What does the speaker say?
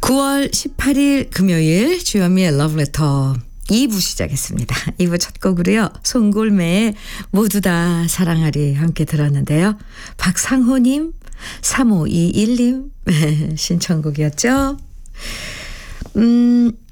9월 18일 금요일 주현미의 러브레터 2부 시작했습니다. 2부 첫 곡으로요. 송골매의 모두 다 사랑하리 함께 들었는데요. 박상호님, 3521님 신청곡이었죠.